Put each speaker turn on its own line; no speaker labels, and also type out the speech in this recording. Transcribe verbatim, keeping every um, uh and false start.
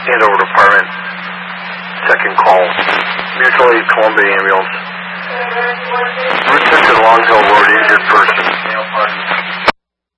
Andover Department. Second call. Mutual Aid Columbia Ambulance. Route six at Long Hill Road, injured person.